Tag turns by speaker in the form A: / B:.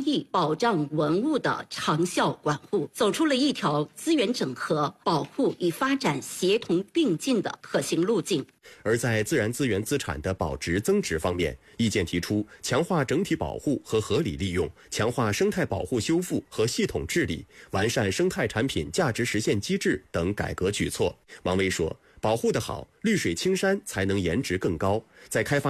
A: 益保障文物的长效管护，走出了一条资源整合、保护与发展协同并进的可行路径。
B: 而在自然资源资产的保值增值方面，意见提出强化整体保护和合理利用，强化生态保护修复和系统治理，完善生态产品价值实现机制等改革举措。王威说，保护得好，绿水青山才能颜值更高，在开发